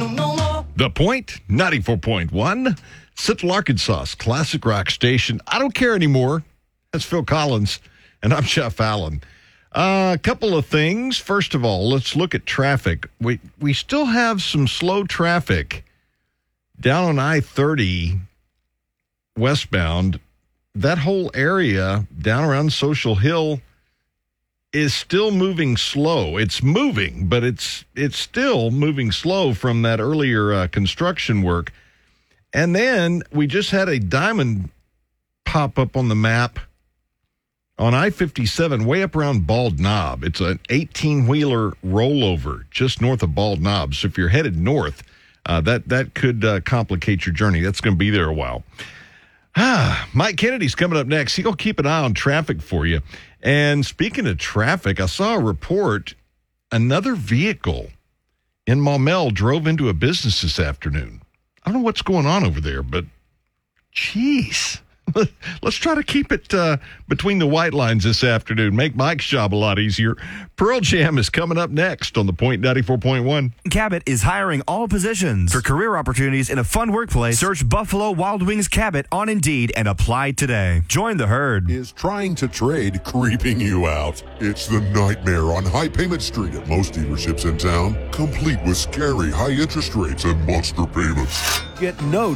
The Point, 94.1, Central Arkansas's classic rock station. I don't care anymore. That's Phil Collins, and I'm Jeff Allen. A couple of things. First of all, let's look at traffic. We still have some slow traffic down on I-30 westbound. That whole area down around Social Hill is still moving slow. It's moving, but it's still moving slow from that earlier construction work. And then we just had a diamond pop up on the map on I-57 way up around Bald Knob. It's an 18-wheeler rollover just north of Bald Knob. So if you're headed north, that could complicate your journey. That's going to be there a while. Mike Kennedy's coming up next. He'll keep an eye on traffic for you. And speaking of traffic, I saw a report. Another vehicle in Maumelle drove into a business this afternoon. I don't know what's going on over there, but geez. Let's try to keep it between the white lines this afternoon. Make Mike's job a lot easier. Pearl Jam is coming up next on the Point 94.1. Cabot is hiring all positions. For career opportunities in a fun workplace, search Buffalo Wild Wings Cabot on Indeed and apply today. Join the herd. Is trying to trade creeping you out? It's the nightmare on High Payment Street at most dealerships in town, complete with scary high interest rates and monster payments. Get no